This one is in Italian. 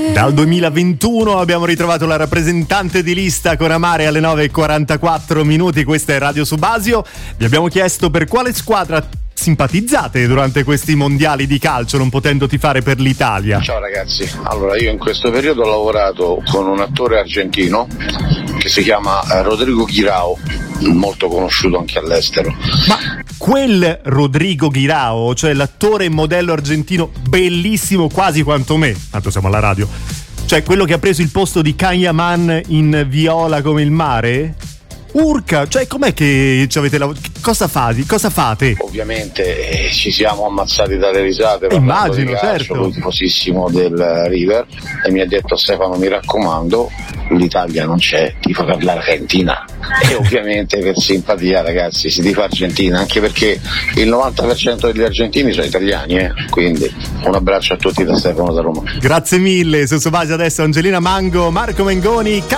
Dal 2021 abbiamo ritrovato la rappresentante di lista con Amare alle 9:44. Questa è Radio Subasio. Vi abbiamo chiesto per quale squadra simpatizzate durante questi mondiali di calcio, non potendo tifare per l'Italia. Ciao ragazzi, allora io in questo periodo ho lavorato con un attore argentino che si chiama Rodrigo Guirao, molto conosciuto anche all'estero. Ma quel Rodrigo Guirao, cioè l'attore e modello argentino bellissimo quasi quanto me, tanto siamo alla radio, cioè quello che ha preso il posto di Can Yaman in Viola come il mare? Urca, cioè com'è che ci avete cosa fate? Ovviamente ci siamo ammazzati dalle risate, immagino, calcio, certo. lui tifosissimo del River, e mi ha detto: Stefano, mi raccomando, l'Italia non c'è, tifo per l'Argentina. E ovviamente per simpatia, ragazzi, si tifa Argentina, anche perché il 90% degli argentini sono italiani, quindi un abbraccio a tutti da Stefano da Roma. Grazie mille. Su Subasio adesso Angelina Mango, Marco Mengoni,